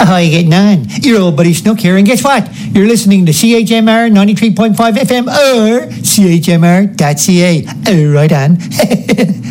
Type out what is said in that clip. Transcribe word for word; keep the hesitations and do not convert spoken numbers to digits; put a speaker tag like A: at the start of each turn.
A: How are you getting on? Your old buddy Snook here, and guess what? You're listening to C H M R ninety-three point five F M or C H M R dot C A. Oh, right on.